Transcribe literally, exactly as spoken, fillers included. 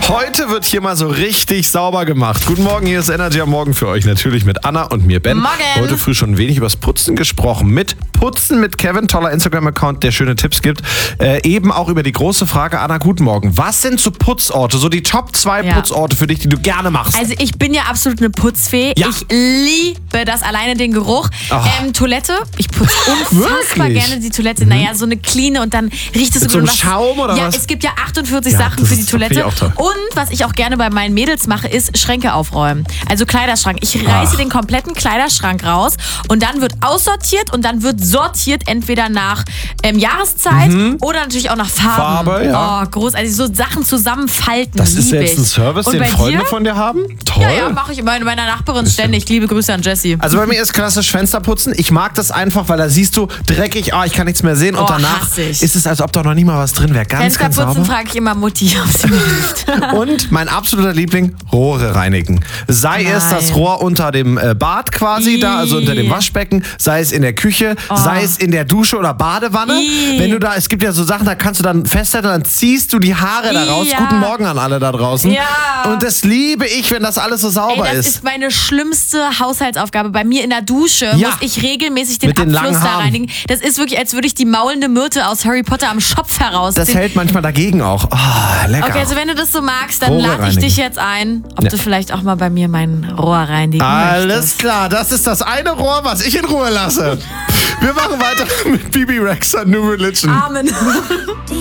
Heute wird hier mal so richtig sauber gemacht. Guten Morgen, hier ist Energy am Morgen für euch. Natürlich mit Anna und mir, Ben. Morgen. Heute früh schon ein wenig übers Putzen gesprochen. Mit Putzen mit Kevin, toller Instagram-Account, der schöne Tipps gibt. Äh, eben auch über die große Frage, Anna, guten Morgen. Was sind so Putzorte, so die Top zwei Ja. Putzorte für dich, die du gerne machst? Also ich bin ja absolut eine Putzfee. Ja. Ich liebe das, alleine den Geruch. Ach. Ähm, Toilette. Ich putze unfassbar Wirklich? gerne die Toilette. Naja, so eine cleane und dann riecht es so Mit so gut. einem Und Schaum oder ja, was? es gibt ja achtundvierzig Ja, Sachen das für die ist- finde Toilette. ich auch toll. Und was ich auch gerne bei meinen Mädels mache, ist Schränke aufräumen. Also Kleiderschrank. Ich reiße Ach. den kompletten Kleiderschrank raus und dann wird aussortiert und dann wird sortiert, entweder nach ähm, Jahreszeit oder natürlich auch nach Farben. Farbe, ja. Oh, groß. Also so Sachen zusammenfalten. Das ist liebe jetzt ein ich. Service, und den bei Freunde dir? von dir haben? Toll. Ja, ja, mache ich bei meiner Nachbarin ständig. Liebe Grüße an Jessie. Also bei mir ist klassisch Fenster putzen. Ich mag das einfach, weil da siehst du dreckig, ah, ich kann nichts mehr sehen. Und Oh, danach hasse ich. ist es, als ob da noch nie mal was drin wäre. Ganz, ganz Fensterputzen sauber. frage ich immer Mutti, ob sie mir hilft. Und mein absoluter Liebling, Rohre reinigen. Sei Nein. es das Rohr unter dem äh, Bad quasi da, also unter dem Ih. Waschbecken, sei es in der Küche, sei es in der Dusche oder Badewanne. Ih. Wenn du da, es gibt ja so Sachen, da kannst du dann festhalten, dann ziehst du die Haare da raus. Ja. Guten Morgen an alle da draußen. Ja. Und das liebe ich, wenn das alles so Ey, sauber das ist. ist meine schlimmste Haushaltsaufgabe. Bei mir in der Dusche Ja. muss ich regelmäßig den Mit den Abfluss langen da Haaren. reinigen. Das ist wirklich, als würde ich die maulende Myrte aus Harry Potter am Schopf Das herausziehen. hält manchmal dagegen auch. Ah, lecker. Okay, also wenn du das so magst, dann Rohre lade ich reinigen. dich jetzt ein, ob Ja. du vielleicht auch mal bei mir mein Rohr reinigen Alles möchtest. klar, das ist das eine Rohr, was ich in Ruhe lasse. Wir machen weiter mit Bibi Rexha, New Religion. Amen.